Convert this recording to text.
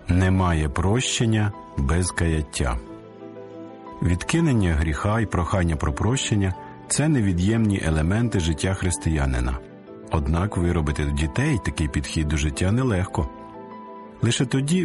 Немає прощення без каяття. Відкинення гріха і прохання про прощення – це невід'ємні елементи життя християнина. Однак виробити в дітей такий підхід до життя нелегко. Лише тоді